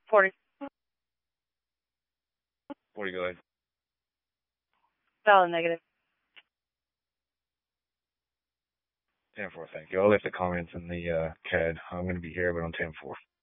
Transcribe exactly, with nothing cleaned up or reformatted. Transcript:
forty. forty, go ahead. Valid negative. ten four, thank you. I'll leave the comments in the uh, C A D. I'm going to be here, but on ten four.